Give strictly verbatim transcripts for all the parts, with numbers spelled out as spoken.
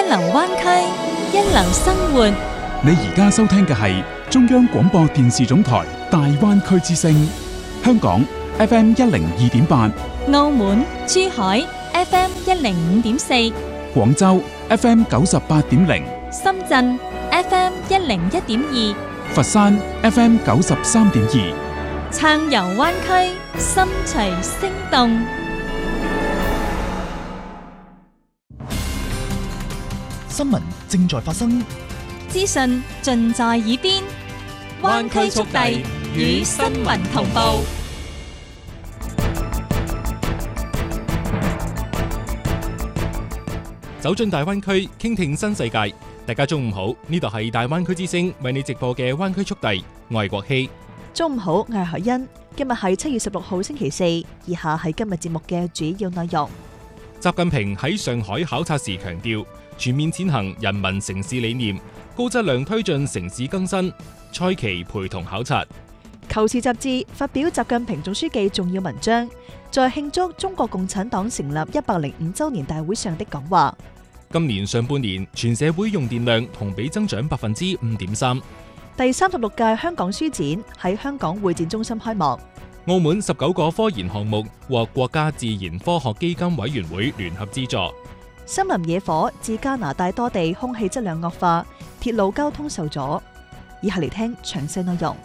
流灣區，一流生活。 你而家收聽嘅係中央廣播電視總台大灣區之聲，香港 F M 一零二點八， 澳門、珠海 F M 一零五點四， 廣州 F M 九十八點零， 深圳 F M 一零一點二， 佛山 F M 九十三點二。 暢遊灣區，心隨聲動。 新聞正在發生， 資訊盡在耳邊，灣區速遞與新聞同步。 走進大灣區，傾聽新世界。大家中午好，呢度係大灣區之聲為你直播嘅灣區速遞，我係國希。 中午好，我係海欣。今日係七月十六號星期四，以下係今日節目嘅主要內容。 習近平喺上海考察時強調，全面踐行人民城市理念，高質量推進城市更新。蔡奇陪同考察。 求是雜誌發表習近平總書記重要文章，在慶祝中國共產黨成立一百零五週年大會上的講話。 今年上半年全社會用電量同比增長百分之五點三。 第三十六屆香港書展喺香港會展中心開幕。 澳門十九個科研項目獲國家自然科學基金委員會聯合資助。 森林野火致加拿大多地空氣質量惡化，鐵路交通受阻。以下嚟聽詳細內容。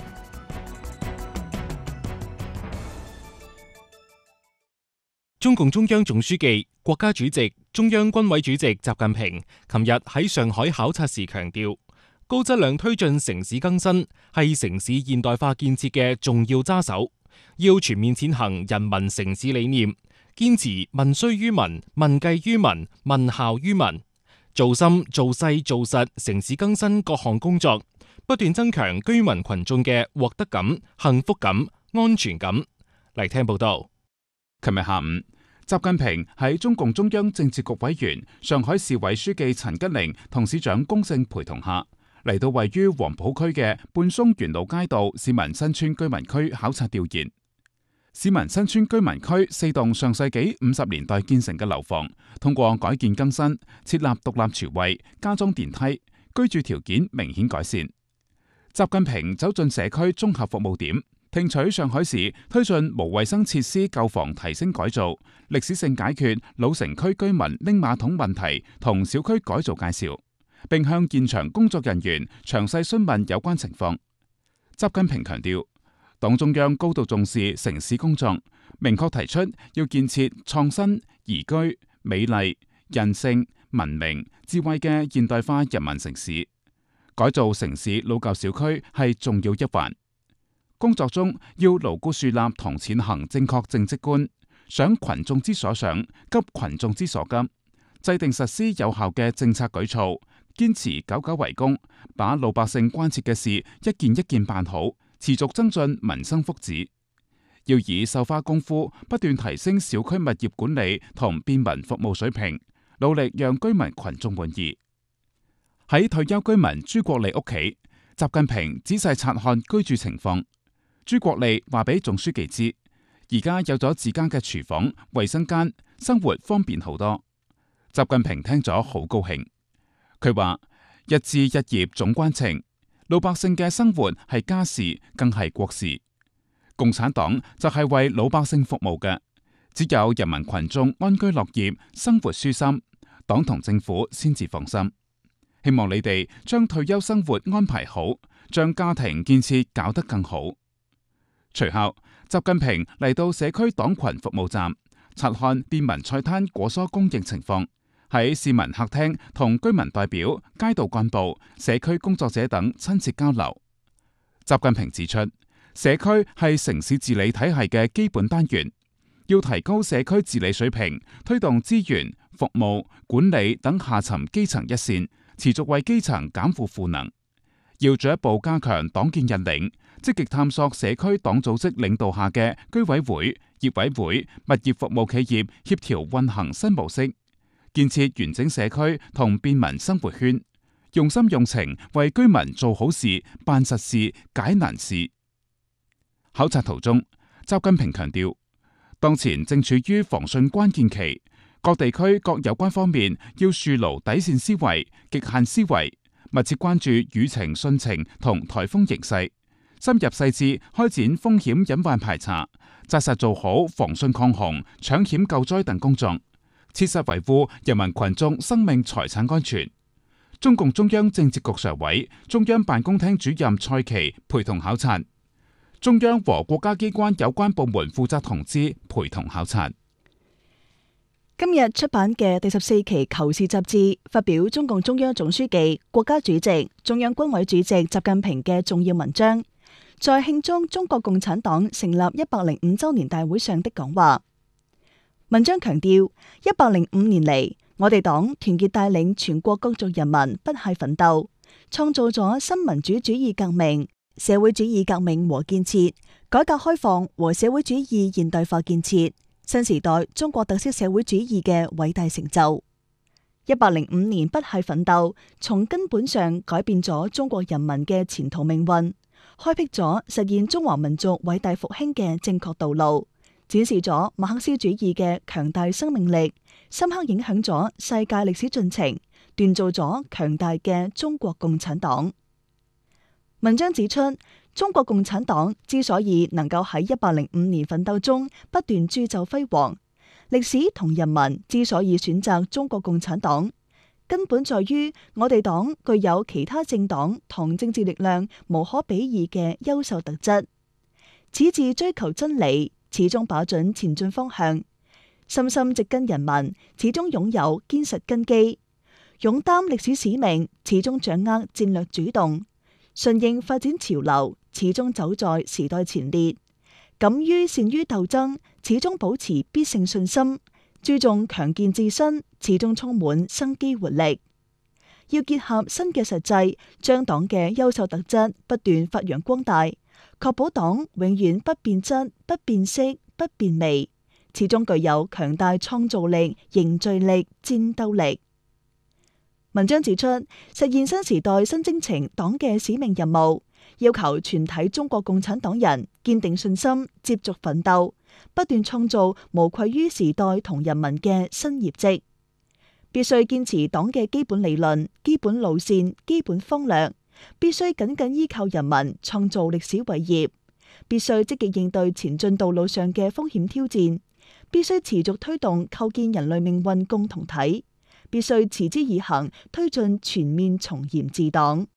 中共中央總書記、國家主席、中央軍委主席習近平琴日喺上海考察時強調，高質量推進城市更新係城市現代化建設嘅重要揸手，要全面踐行人民城市理念，堅持民需於民、民計於民、民效於民，做深做細做實城市更新各項工作，不斷增強居民群眾嘅獲得感、幸福感、安全感。嚟聽報道。 琴日下午，習近平喺中共中央政治局委員、上海市委書記陳吉寧同市長龔正陪同下，嚟到位於黃埔區嘅半松園路街道市民新村居民區考察調研。市民新村居民區四棟上世紀五十年代建成嘅樓房，通過改建更新，設立獨立廚衛，加裝電梯，居住條件明顯改善。習近平走進社區綜合服務點，聽取上海市推進無衛生設施舊房提升改造、歷史性解決老城區居民拎馬桶問題同小區改造介紹，並向現場工作人員詳細詢問有關情況。習近平強調，黨中央高度重視城市工作，明確提出要建設創新、宜居、美麗、人性、文明、智慧嘅現代化人民城市。改造城市老舊小區係重要一環。工作中要牢固樹立同踐行正確政績觀，想群眾之所想，急群眾之所急，制定實施有效嘅政策舉措，堅持久久為功，把老百姓關切嘅事一件一件辦好，持續增進民生福祉。要以繡花功夫不斷提升小區物業管理同便民服務水平，努力讓居民群眾滿意。喺退休居民朱國利屋企，習近平仔細察看居住情況。朱國利話俾總書記知，而家有咗自家嘅廚房、衛生間，生活方便好多。習近平聽咗好高興。佢話：一枝一葉總關情，老百姓嘅生活係家事，更係國事。共產黨就係為老百姓服務嘅，只有人民群眾安居樂業、生活舒心，黨同政府先至放心。希望你哋將退休生活安排好，將家庭建設搞得更好。隨後，習近平嚟到社區黨群服務站，察看便民菜攤果蔬供應情況，喺市民客廳同居民代表、街道幹部、社區工作者等親切交流。習近平指出，社區係城市治理體系嘅基本單元，要提高社區治理水平，推動資源、服務、管理等下沉基層一線，持續為基層減負賦能。要進一步加強黨建引領，積極探索社區黨組織領導下嘅居委會、業委會、物業服務企業協調運行新模式，建設完整社區同便民生活圈，用心用情為居民做好事、辦實事、解難事。考察途中，習近平強調，當前正處於防汛關鍵期， 各地區各有關方面要樹牢底線思維、極限思維，密切關注輿情汛情同颱風形勢，深入細緻開展風險隱患排查，紮實做好防汛抗洪、搶險救災等工作，切實維護人民群眾生命財產安全。中共中央政治局常委、中央辦公廳主任蔡奇陪同考察，中央和國家機關有關部門負責同志陪同考察。 今日出版嘅第十四期《求是》雜誌發表中共中央總書記、國家主席、中央軍委主席習近平嘅重要文章，在慶祝中國共產黨成立一百零五周年大會上的講話。文章強調，一百零五年嚟，我哋黨團結帶領全國各族人民不懈奮鬥，創造咗新民主主義革命、社會主義革命和建設、改革開放和社會主義現代化建設、新時代中國特色社會主義嘅偉大成就。一百零五年不懈奮鬥，從根本上改變咗中國人民嘅前途命運，開闢咗實現中華民族偉大復興嘅正確道路，展示咗馬克思主義嘅強大生命力，深刻影響咗世界歷史進程，鍛造咗強大嘅中國共產黨。文章指出，中國共產黨之所以能夠喺一百零五年奮鬥中不斷鑄就輝煌，歷史同人民之所以選擇中國共產黨，根本在於我哋黨具有其他政黨同政治力量無可比擬嘅優秀特質。矢志追求真理，始終把準前進方向；深深植根人民，始終擁有堅實根基；勇擔歷史使命，始終掌握戰略主動；順應發展潮流，始終走在時代前列；敢於善於鬥爭，始終保持必勝信心；注重強健自身，始終充滿生機活力。要結合新嘅實際，將黨嘅優秀特質不斷發揚光大，確保黨永遠不變質、不變色、不變味，始終具有強大創造力、凝聚力、戰鬥力。文章指出，實現新時代新征程黨嘅使命任務，要求全體中國共產黨人堅定信心，接續奮鬥，不斷創造無愧於時代同人民嘅新業績。必須堅持黨嘅基本理論、基本路線、基本方略，必須緊緊依靠人民創造歷史偉業，必須積極應對前進道路上嘅風險挑戰，必須持續推動構建人類命運共同體，必須持之以恆推進全面從嚴治黨。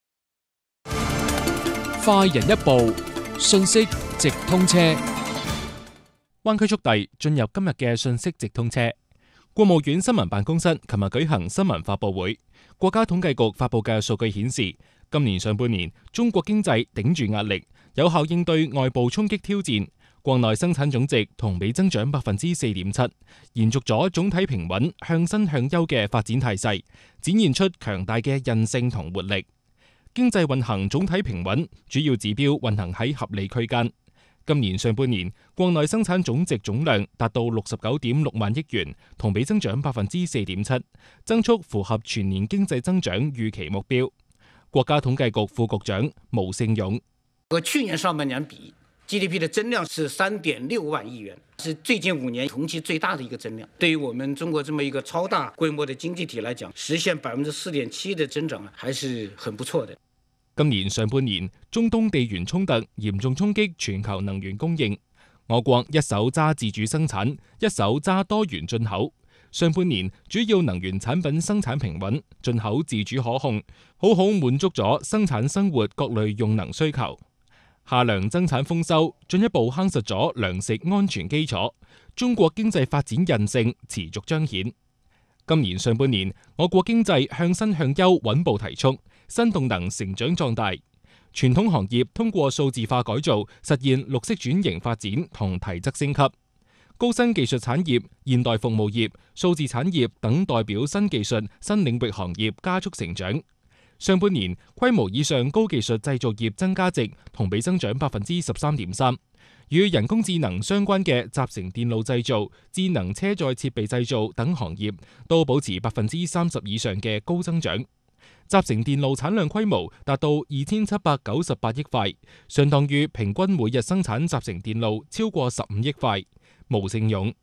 快人一步，信息直通車。灣區速遞進入今日嘅信息直通車。國務院新聞辦公室琴日舉行新聞發佈會，國家統計局發佈嘅數據顯示，今年上半年中國經濟頂住壓力，有效應對外部衝擊挑戰，國內生產總值同比增長百分之四點七，延續咗總體平穩向新向優嘅發展態勢，展現出強大嘅韌性同活力。經濟運行總體平穩，主要指標運行喺合理區間。今年上半年，國內生產總值總量達到六十九點六萬億元，同比增長百分之四點七，增速符合全年經濟增長預期目標。國家統計局副局長毛勝勇： 和去年上半年比 ，G D P 的增量是三點六萬億元，是最近五年同期最大的一個增量。對於我們中國這麼一個超大規模的經濟體來講，實現百分之四點七的增長，還是很不錯的。 今年上半年，中東地緣衝突嚴重衝擊全球能源供應，我國一手揸自主生產，一手揸多元進口。上半年主要能源產品生產平穩，進口自主可控，好好滿足咗生產生活各類用能需求。夏糧增產豐收，進一步夯實咗糧食安全基礎，中國經濟發展韌性持續彰顯。今年上半年，我國經濟向新向優穩步提速，新動能成長壯大，傳統行業通過數字化改造實現綠色轉型發展同提質升級，高新技術產業、現代服務業、數字產業等代表新技術新領域行業加速成長。上半年規模以上高技術製造業增加值同比增長百分之十三點三，與人工智能相關嘅集成電路製造、智能車載設備製造等行業都保持百分之三十以上嘅高增長。集成電路產量規模達到二千七百九十八億塊，相當於平均每日生產集成電路超過十五億塊。毛勝勇：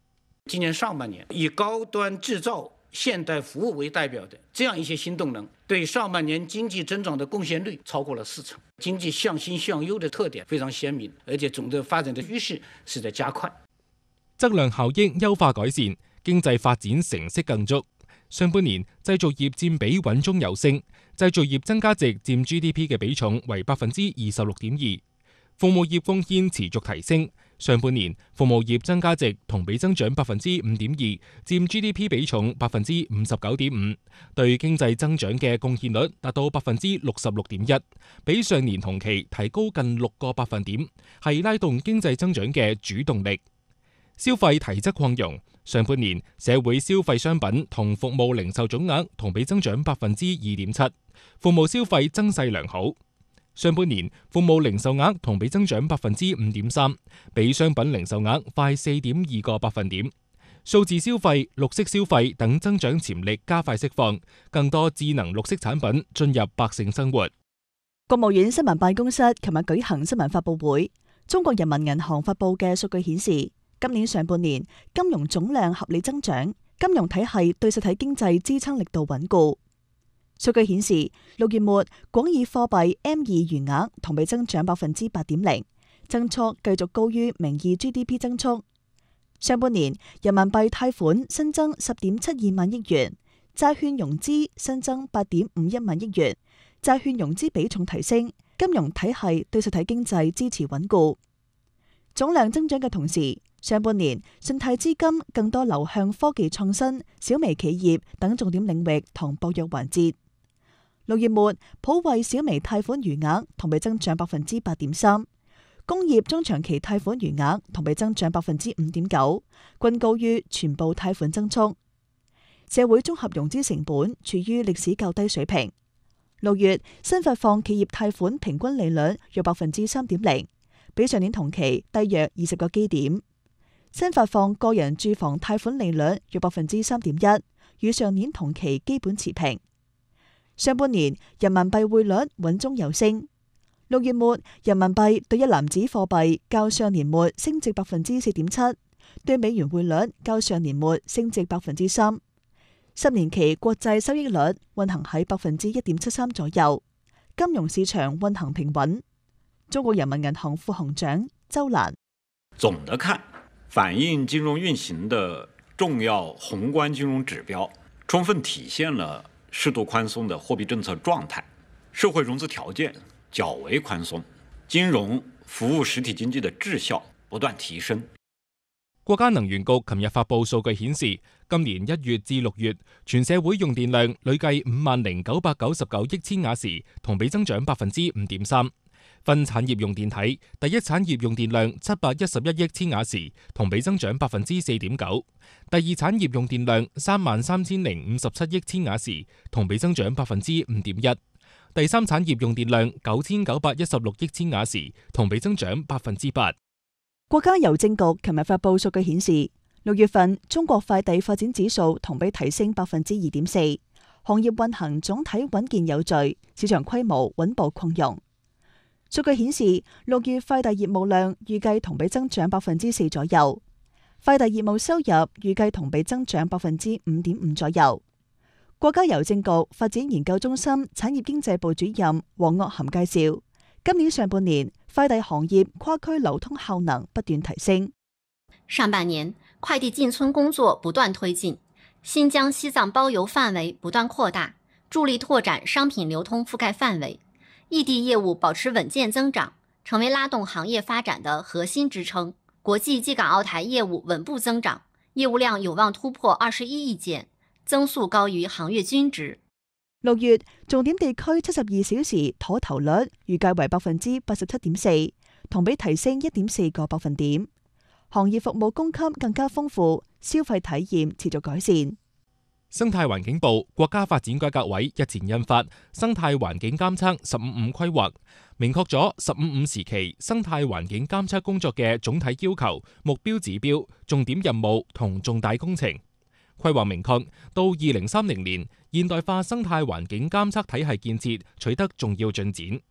今年上半年，以高端制造、现代服务为代表的这样一些新动能，对上半年经济增长的贡献率超过了四成。经济向新向优的特点非常鲜明，而且总的發展的趨勢是在加快。 質量效益優化改善，經濟發展成色更足。上半年製造業佔比穩中有升，製造業增加值佔 G D P 嘅比重為百分之二十六點二，服務業貢獻持續提升。上半年服務業增加值同比增長百分之五點二，佔 G D P 比重百分之五十九點五，對經濟增長嘅貢獻率達到百分之六十六點一，比上年同期提高近六個百分點，係拉動經濟增長嘅主動力。消費提質擴容，上半年社會消費商品同服務零售總額同比增長百分之二點七，服務消費增勢良好。上半年服務零售額同比增長百分之五點三，比商品零售額快四點二個百分點。數字消費、綠色消費等增長潛力加快釋放，更多智能綠色產品進入百姓生活。 國務院新聞辦公室琴日舉行新聞發佈會，中國人民銀行發佈嘅數據顯示，今年上半年金融總量合理增長，金融體系對實體經濟支撐力度穩固。數據顯示，六月末廣義貨幣 M 二餘額同比增長百分之八點零，增速繼續高於名義 G D P 增速。上半年人民幣貸款新增十點七二萬億元，債券融資新增八點五一萬億元，債券融資比重提升，金融體系對實體經濟支持穩固。總量增長嘅同時，上半年信貸資金更多流向科技創新、小微企業等重點領域同薄弱環節。六月末，普惠小微貸款餘額同比增長百分之八點三，工業中長期貸款餘額同比增長百分之五點九，均高於全部貸款增速。社會綜合融資成本處於歷史較低水平。六月新發放企業貸款平均利率約百分之三點零，比上年同期低約二十個基點。新發放個人住房貸款利率約百分之三點一，與上年同期基本持平。上半年人民幣匯率穩中有升，六月末人民幣對一籃子貨幣較上年末升值百分之四點七，對美元匯率較上年末升值百分之三。十年期國債收益率運行喺百分之一點七三左右，金融市場運行平穩。中國人民銀行副行長周蘭： 總的看，反映金融運行的重要宏觀金融指標，充分體現了適度寬鬆的貨幣政策狀態，社會融資條件較為寬鬆，金融服務實體經濟的質效不斷提升。 國家能源局琴日發布數據顯示，今年一月至六月全社會用電量累計五萬零九百九十九億千瓦時，同比增長百分之五點三。分產業用電體，第一產業用電量七百一十一億千瓦時，同比增長百分之四點九；第二產業用電量三萬三千零五十七億千瓦時，同比增長百分之五點一；第三產業用電量九千九百一十六億千瓦時，同比增長百分之八。 國家郵政局琴日發布數據顯示，六月份中國快遞發展指數同比提升百分之二點四，行業運行總體穩健有序，市場規模穩步擴容。數據顯示，六月快遞業務量預計同比增長百分之四左右，快遞業務收入預計同比增長百分之五點五左右。國家郵政局發展研究中心產業經濟部主任黃岳涵介紹，今年上半年快遞行業跨區流通效能不斷提升。 上半年快遞進村工作不斷推進，新疆西藏包郵範圍不斷擴大，助力拓展商品流通覆蓋範圍。異地業務保持穩健增長，成為拉動行業發展的核心支撐。國際濟港澳台業務穩步增長，業務量有望突破二十一億件，增速高於行業均值。 六月重點地區七十二小時妥投率預計為百分之八十七點四，同比提升一點四個百分點。行業服務供給更加豐富，消費體驗持續改善。 生態環境部、國家發展改革委日前印發《生態環境監測十五五規劃》，明確咗十五五時期生態環境監測工作嘅總體要求、目標指標、重點任務同重大工程。規劃明確，到二零三零年，現代化生態環境監測體系建設取得重要進展。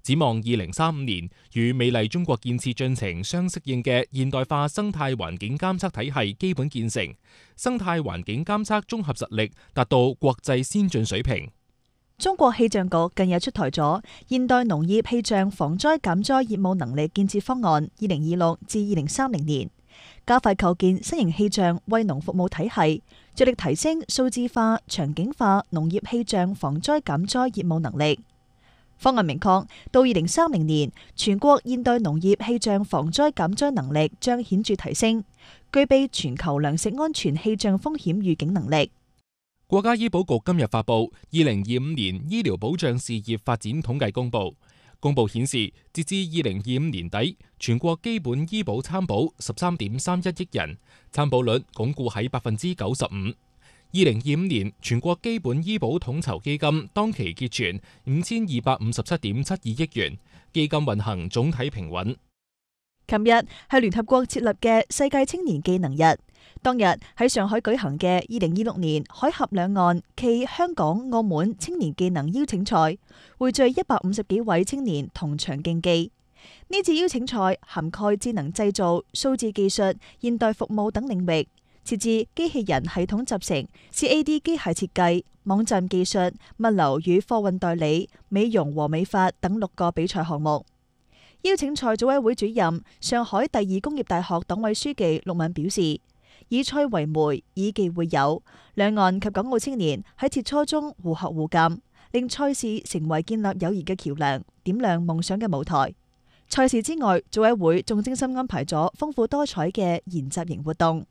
展望二零三五年，與美麗中國建設進程相適應嘅現代化生態環境監測體系基本建成，生態環境監測綜合實力達到國際先進水平。 中國氣象局近日出台咗現代農業氣象防災減災業務能力建設方案（二零二六至二零三零年），加快構建新型氣象惠農服務體系，着力提升數字化、場景化農業氣象防災減災業務能力。方案明確，到二零三零年，全國現代農業氣象防災減災能力將顯著提升，具備全球糧食安全氣象風險預警能力。 國家醫保局今日發布二零二五年醫療保障事業發展統計公報，公報顯示，截至二零二五年底，全國基本醫保參保十三點三一億人，參保率鞏固喺百分之九十五。二零二五年，全國基本醫保統籌基金當期結存五千二百五十七點七二億元，基金運行總體平穩。 琴日係聯合國設立嘅世界青年技能日，當日喺上海舉行嘅二零二六年海峽兩岸暨香港、澳門青年技能邀請賽，匯聚一百五十幾位青年同場競技。呢次邀請賽涵蓋智能製造、數字技術、現代服務等領域。設置機器人系統集成、C A D 機械設計、網站技術、物流與貨運代理、美容和美髮等六個比賽項目。邀請賽組委會主任、上海第二工業大學黨委書記陸敏表示，以賽為媒，以技會友，兩岸及港澳青年喺切磋中互學互鑑，令賽事成為建立友誼嘅橋樑，點亮夢想嘅舞台。賽事之外，組委會仲精心安排咗豐富多彩嘅研習型活動。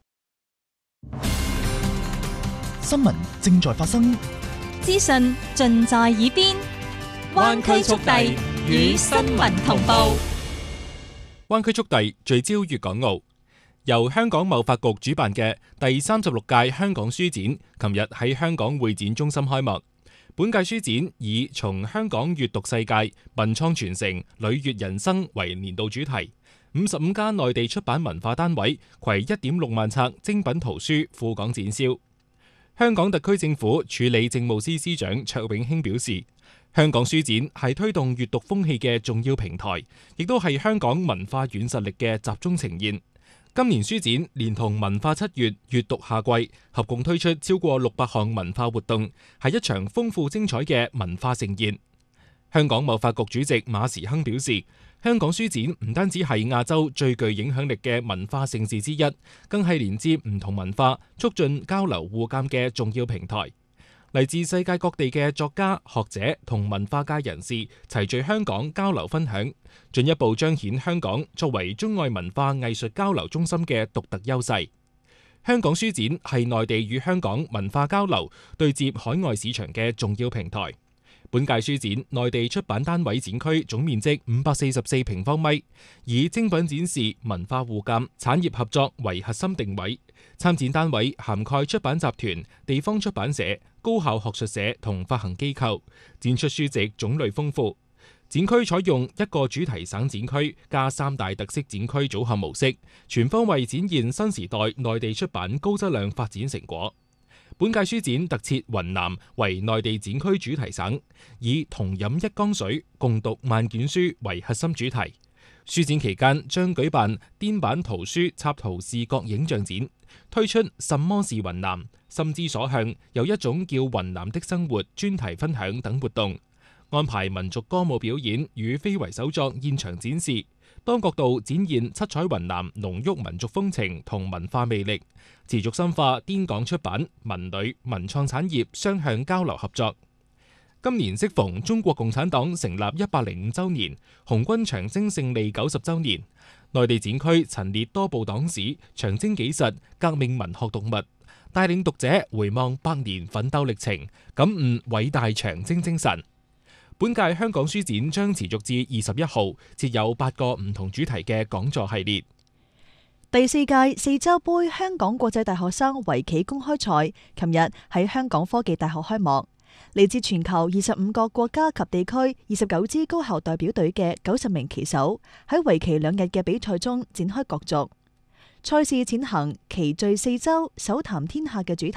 新聞正在發生， 資訊盡在耳邊，灣區速遞與新聞同步。 灣區速遞聚焦粵港澳，由香港貿發局主辦嘅第三十六屆香港書展，琴日喺香港會展中心開幕。本屆書展以從香港閱讀世界、文創傳承、履閱人生為年度主題。五十五家內地出版文化單位攜一點六萬冊精品圖書赴港展銷。香港特區政府署理政務司司長卓永興表示，香港書展係推動閱讀風氣嘅重要平台，亦都係香港文化軟實力嘅集中呈現。今年書展連同文化七月、閱讀夏季，合共推出超過六百項文化活動，係一場豐富精彩嘅文化盛宴。香港貿發局主席馬時亨表示，香港書展唔單止係亞洲最具影響力嘅文化盛事之一，更係連接唔同文化、促進交流互鑑嘅重要平台。嚟自世界各地嘅作家、學者同文化界人士齊聚香港交流分享，進一步彰顯香港作為中外文化藝術交流中心嘅獨特優勢。香港書展係內地與香港文化交流對接海外市場嘅重要平台。本屆書展內地出版單位展區總面積五百四十四平方米，以精品展示、文化互鑑、產業合作為核心定位。參展單位涵蓋出版集團、地方出版社、高校學術社同發行機構，展出書籍種類豐富。展區採用一個主題省展區加三大特色展區組合模式，全方位展現新時代內地出版高質量發展成果。本屆書展特設雲南為內地展區主題省，以同飲一江水、共讀萬卷書為核心主題。書展期間將舉辦顛版圖書插圖視覺影像展，推出什麼是雲南、心之所向、有一種叫雲南的生活專題分享等活動，安排民族歌舞表演與非遺手作現場展示，多角度展現七彩雲南濃郁民族風情同文化魅力，持續深化滇港出版、文旅、文創產業雙向交流合作。今年適逢中國共產黨成立一百零五週年、紅軍長征勝利九十週年，內地展區陳列多部黨史、長征紀實、革命文學讀物，帶領讀者回望百年奮鬥歷程，感悟偉大長征精神。本屆香港書展將持續至二十一號，設有八個唔同主題嘅講座系列。 第四屆四洲杯香港國際大學生圍棋公開賽，琴日喺香港科技大學開幕。嚟自全球二十五個國家及地區二十九支高校代表隊嘅九十名棋手喺為期兩日嘅比賽中展開角逐。賽事踐行棋聚四洲、手談天下嘅主題，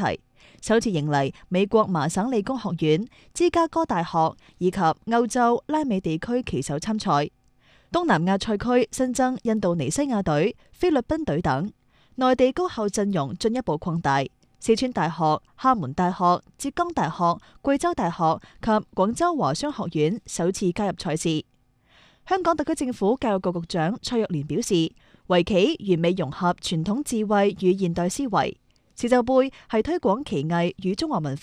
首次迎嚟美國麻省理工學院、芝加哥大學以及歐洲拉美地區旗手參賽。東南亞賽區新增印度尼西亞隊、菲律賓隊等，內地高校陣容進一步擴大。四川大學、廈門大學、浙江大學、貴州大學及廣州華商學院首次加入賽事。香港特區政府教育局局長蔡若蓮表示，圍棋完美融合傳統智慧與現代思維，視就杯係推廣棋藝與中華文化